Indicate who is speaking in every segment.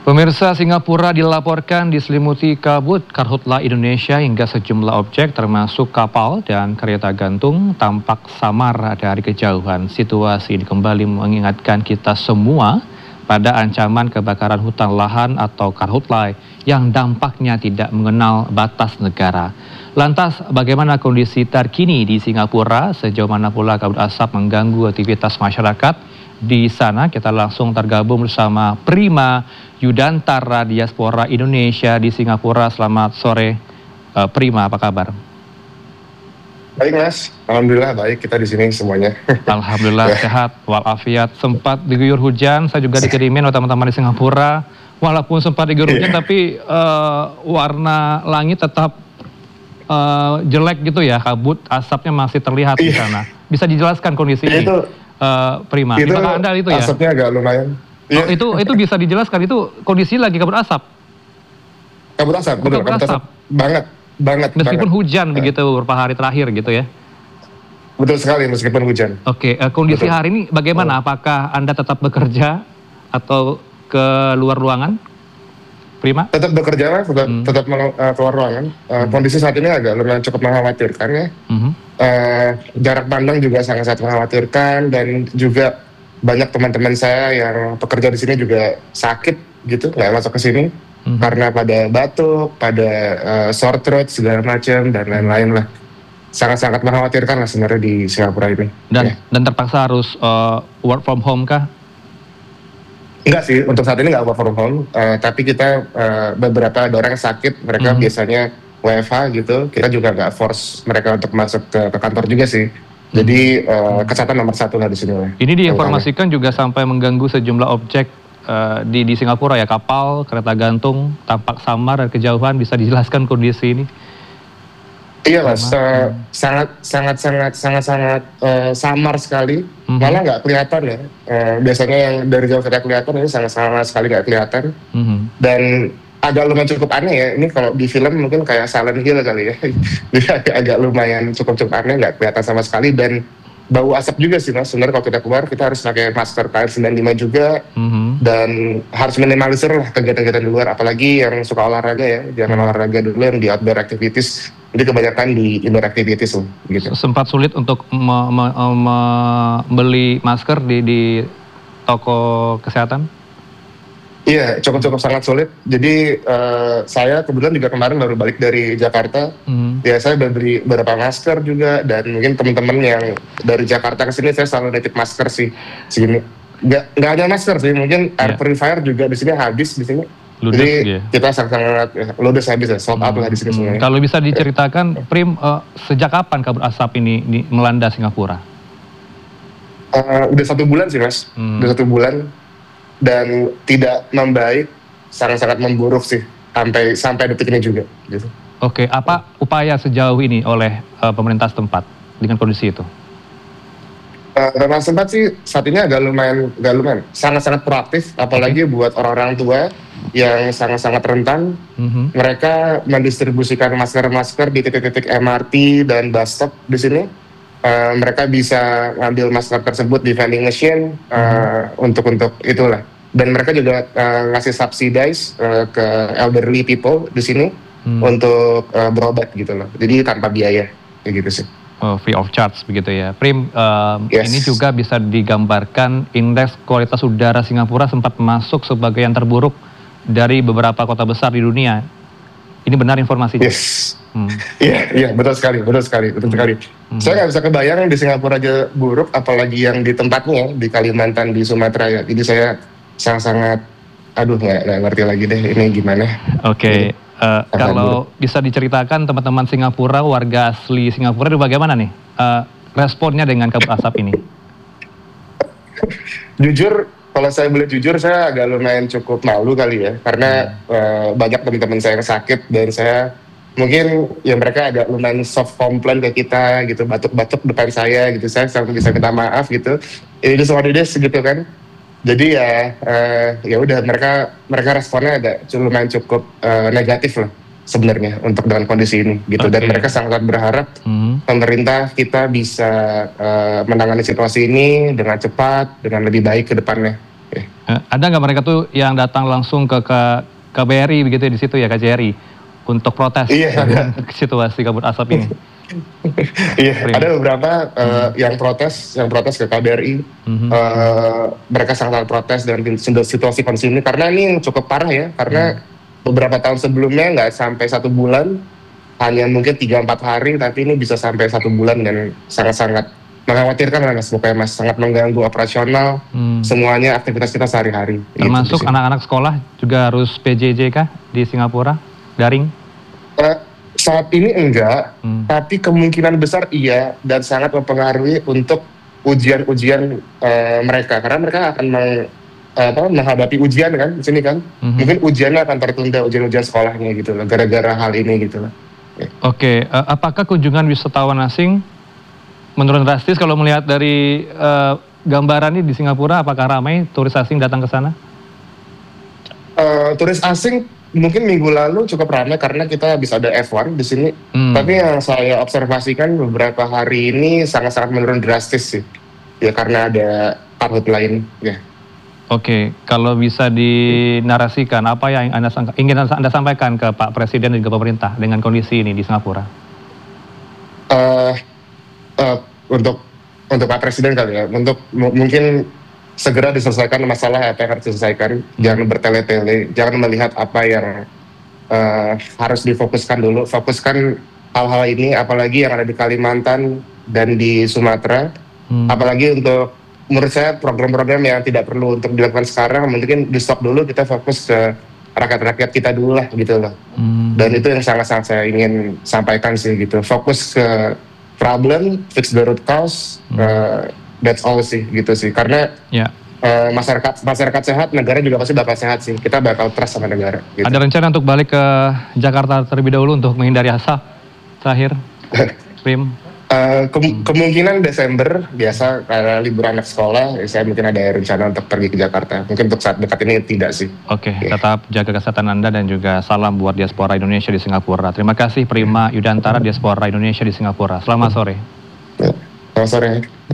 Speaker 1: Pemirsa, Singapura dilaporkan diselimuti kabut karhutla Indonesia hingga sejumlah objek termasuk kapal dan kereta gantung tampak samar dari kejauhan. Situasi ini kembali mengingatkan kita semua pada ancaman kebakaran hutan lahan atau karhutla yang dampaknya tidak mengenal batas negara. Lantas, bagaimana kondisi terkini di Singapura? Sejauh mana pula kabut asap mengganggu aktivitas masyarakat di sana? Kita langsung tergabung bersama Prima Yudantara Diaspora Indonesia di Singapura. Selamat sore, Prima, apa kabar?
Speaker 2: Baik Mas, alhamdulillah baik, kita di sini semuanya.
Speaker 1: Alhamdulillah sehat walafiat. Sempat diguyur hujan, saya juga dikirimin oleh teman-teman di Singapura. Walaupun sempat diguyur hujan, tapi warna langit tetap jelek gitu ya, kabut asapnya masih terlihat di sana. Bisa dijelaskan kondisi ini, Prima?
Speaker 2: Itu
Speaker 1: Apakah Anda itu ya?
Speaker 2: Asapnya agak lumayan.
Speaker 1: Oh, itu bisa dijelaskan, itu kondisi lagi kabut asap?
Speaker 2: Kabut asap, betul, kabut asap. Banget.
Speaker 1: Meskipun hujan begitu beberapa hari terakhir gitu ya?
Speaker 2: Betul sekali, meskipun hujan.
Speaker 1: Oke, kondisi hari ini bagaimana? Apakah Anda tetap bekerja atau ke luar ruangan, Prima?
Speaker 2: Tetap bekerja Mas, tetap keluar ruangan. Kondisi saat ini agak lumayan cukup mengkhawatirkan ya. Jarak pandang juga sangat mengkhawatirkan, dan juga banyak teman-teman saya yang pekerja di sini juga sakit gitu, nggak masuk ke sini karena pada batuk, pada sore throat segala macam dan lain-lain lah. Sangat mengkhawatirkan lah sebenarnya di Singapura ini.
Speaker 1: Dan terpaksa harus work from home kah?
Speaker 2: Enggak sih, untuk saat ini nggak work from home, tapi kita beberapa ada orang yang sakit, mereka biasanya WFH gitu, kita juga nggak force mereka untuk masuk ke kantor juga sih. Jadi kesehatan nomor satu lah di sini.
Speaker 1: Ini diinformasikan juga sampai mengganggu sejumlah objek di Singapura ya, kapal, kereta gantung tampak samar dari kejauhan. Bisa dijelaskan kondisi ini?
Speaker 2: Iya Mas, sangat samar sekali, malah nggak kelihatan ya. Biasanya yang dari jauh tidak kelihatan, ini sangat sekali nggak kelihatan. Dan agak lumayan cukup aneh ya, ini kalau di film mungkin kayak Silent Hill kali ya. Jadi agak lumayan cukup aneh, nggak kelihatan sama sekali, dan bau asap juga sih Mas. Sebenarnya kalau kita keluar kita harus pakai masker KN95 juga, dan harus minimalisir lah kegiatan-kegiatan di luar, apalagi yang suka olahraga ya, jangan olahraga dulu yang di outdoor activities, jadi kebanyakan di indoor activities lah gitu.
Speaker 1: Sempat sulit untuk membeli masker di toko kesehatan?
Speaker 2: Iya, cukup sangat sulit. Jadi saya kebetulan juga kemarin baru balik dari Jakarta. Ya, saya beli beberapa masker juga, dan mungkin teman-teman yang dari Jakarta ke sini saya selalu nitip masker sih. Sini nggak hanya masker sih, mungkin air purifier juga di sini habis di sini.
Speaker 1: Ludes,
Speaker 2: jadi kita sangat ludes habis ya, sold out lah di sini semuanya.
Speaker 1: Kalau bisa diceritakan, Prim, sejak kapan kabut asap ini melanda Singapura?
Speaker 2: Udah 1 bulan sih Mas, udah 1 bulan. Dan tidak membaik, sangat memburuk sih sampai detik ini juga gitu.
Speaker 1: Oke, apa upaya sejauh ini oleh pemerintah setempat dengan kondisi itu?
Speaker 2: Pemerintah setempat sih saat ini agak lumayan sangat proaktif, apalagi buat orang-orang tua yang sangat rentan. Mereka mendistribusikan masker-masker di titik-titik MRT dan bus stop di sini. Mereka bisa ngambil masker tersebut di vending machine untuk itulah, dan mereka juga ngasih subsidize ke elderly people di sini untuk berobat gitu loh, jadi tanpa biaya kayak gitu sih.
Speaker 1: Free of charge begitu ya, Prim. Ini juga bisa digambarkan indeks kualitas udara Singapura sempat masuk sebagai yang terburuk dari beberapa kota besar di dunia. Ini benar informasinya?
Speaker 2: Yes. Iya, betul sekali. Saya nggak bisa kebayang di Singapura aja buruk, apalagi yang di tempatnya, di Kalimantan, di Sumatera ya. Jadi saya sangat nggak ngerti lagi deh ini gimana.
Speaker 1: Oke, kalau bisa diceritakan teman-teman Singapura, warga asli Singapura itu bagaimana nih responnya dengan kabut asap ini?
Speaker 2: Jujur, kalau saya boleh jujur, saya agak lumayan cukup malu kali ya, karena banyak teman-teman saya yang sakit, dan saya mungkin ya mereka agak lumayan soft complain ke kita gitu, batuk-batuk depan saya gitu, saya sampai bisa minta maaf gitu, ini semua gitu kan. Jadi ya udah, mereka responnya agak lumayan cukup negatif lah sebenarnya untuk dengan kondisi ini gitu. Dan mereka sangat berharap pemerintah kita bisa menangani situasi ini dengan cepat, dengan lebih baik ke depannya.
Speaker 1: Ada nggak mereka tuh yang datang langsung ke KBRI begitu di situ ya, KJRI untuk protes dengan situasi kabut asap ini?
Speaker 2: Iya, ada beberapa yang protes ke KBRI. Mereka sangat protes dengan situasi kondisi ini karena ini cukup parah ya. Karena beberapa tahun sebelumnya nggak sampai 1 bulan, hanya mungkin 3-4 hari, tapi ini bisa sampai 1 bulan dan sangat-sangat mengkhawatirkan Mas, pokoknya Mas, sangat mengganggu operasional semuanya aktivitas kita sehari-hari.
Speaker 1: Termasuk gitu, anak-anak sekolah juga harus PJJ kah di Singapura, daring?
Speaker 2: Saat ini enggak, tapi kemungkinan besar iya, dan sangat mempengaruhi untuk ujian-ujian mereka, karena mereka akan menghadapi ujian kan di sini kan, mungkin ujiannya akan tertunda, ujian-ujian sekolahnya gitu loh, gara-gara hal ini gitu loh.
Speaker 1: Oke, apakah kunjungan wisatawan asing menurun drastis kalau melihat dari gambaran ini di Singapura? Apakah ramai turis asing datang ke sana?
Speaker 2: Turis asing mungkin minggu lalu cukup ramai karena kita bisa ada F1 di sini. Tapi yang saya observasikan beberapa hari ini sangat-sangat menurun drastis sih. Ya karena ada karhut lain. Ya.
Speaker 1: Oke, kalau bisa dinarasikan apa yang ingin Anda sampaikan ke Pak Presiden dan juga pemerintah dengan kondisi ini di Singapura?
Speaker 2: Untuk Pak Presiden kali ya, untuk mungkin segera diselesaikan masalah apa yang harus diselesaikan, jangan bertele-tele, jangan melihat apa yang harus difokuskan dulu, fokuskan hal-hal ini, apalagi yang ada di Kalimantan dan di Sumatera, apalagi untuk, menurut saya program-program yang tidak perlu untuk dilakukan sekarang, mungkin di stop dulu, kita fokus ke rakyat-rakyat kita dulu lah gitu loh. Dan itu yang sangat-sangat saya ingin sampaikan sih gitu, fokus ke problem, fix the root cause, that's all sih gitu sih, karena masyarakat sehat, negara juga pasti bakal sehat sih, kita bakal trust sama negara gitu. Ada
Speaker 1: rencana untuk balik ke Jakarta terlebih dahulu untuk menghindari asap terakhir?
Speaker 2: Kemungkinan Desember biasa karena libur anak sekolah, saya mungkin ada rencana untuk pergi ke Jakarta, mungkin untuk saat dekat ini tidak sih.
Speaker 1: Oke, tetap jaga kesehatan Anda dan juga salam buat diaspora Indonesia di Singapura. Terima kasih Prima Yudantara, diaspora Indonesia di Singapura. Selamat sore.
Speaker 2: Selamat sore.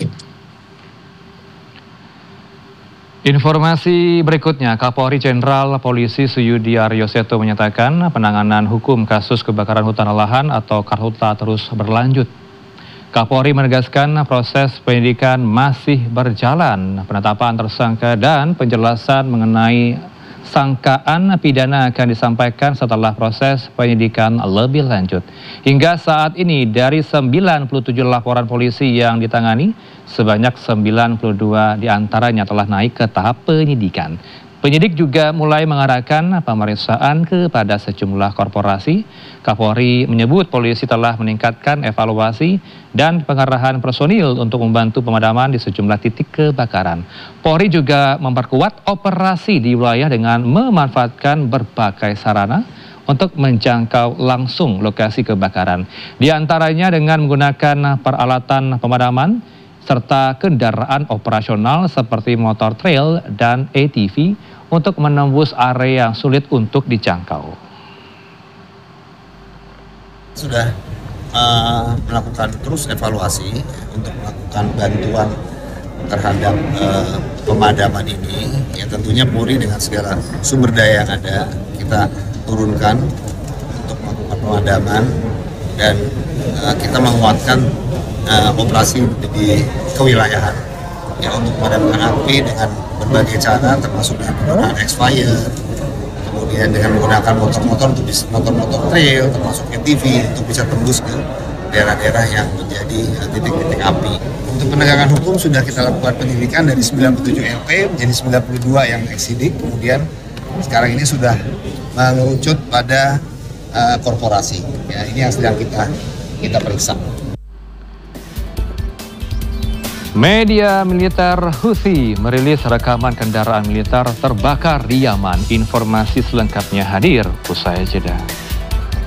Speaker 1: Informasi berikutnya, Kapolri Jenderal Polisi Suyudi Aryo Seto menyatakan penanganan hukum kasus kebakaran hutan dan lahan atau Karhutla terus berlanjut. Kapolri menegaskan proses penyidikan masih berjalan, penetapan tersangka dan penjelasan mengenai sangkaan pidana akan disampaikan setelah proses penyidikan lebih lanjut. Hingga saat ini dari 97 laporan polisi yang ditangani, sebanyak 92 diantaranya telah naik ke tahap penyidikan. Penyidik juga mulai mengarahkan pemeriksaan kepada sejumlah korporasi. Kapolri menyebut polisi telah meningkatkan evaluasi dan pengarahan personil untuk membantu pemadaman di sejumlah titik kebakaran. Polri juga memperkuat operasi di wilayah dengan memanfaatkan berbagai sarana untuk menjangkau langsung lokasi kebakaran. Di antaranya dengan menggunakan peralatan pemadaman serta kendaraan operasional seperti motor trail dan ATV untuk menembus area yang sulit untuk dijangkau.
Speaker 3: Sudah melakukan terus evaluasi untuk melakukan bantuan terhadap pemadaman ini. Ya tentunya Polri dengan segala sumber daya yang ada kita turunkan untuk melakukan pemadaman dan kita menguatkan operasi di kewilayahan ya untuk memadamkan api dengan berbagai cara termasuk dengan penggunaan expired, kemudian dengan menggunakan motor-motor trail termasuk ATV untuk bisa tembus ke daerah-daerah yang menjadi titik-titik api. Untuk penegakan hukum sudah kita lakukan penyidikan dari 97 LP menjadi 92 yang eksidik, kemudian sekarang ini sudah mengerucut pada korporasi. Ya, ini yang sedang kita periksa.
Speaker 1: Media militer Houthi merilis rekaman kendaraan militer terbakar di Yaman. Informasi selengkapnya hadir usai jeda.